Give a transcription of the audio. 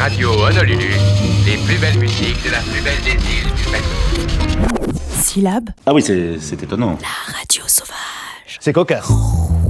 Radio Honolulu, les plus belles musiques de la plus belle des îles du Pacifique. Syllabe. Ah oui, c'est étonnant. La radio sauvage. C'est cocasse.